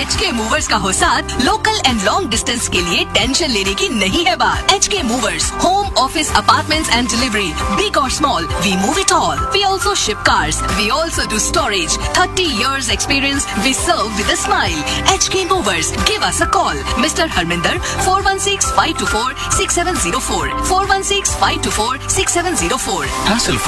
HK movers का हो साथ, लोकल एंड लॉन्ग डिस्टेंस के लिए टेंशन लेने की नहीं है बात। HK movers, home, office, apartments and delivery, big और small, we move it all. We also ship cars. We also do storage. 30 years experience. We serve with a smile. HK Movers. Give us a call. Mr. Harminder, 416-524-6704. 416-524-6704. Hassle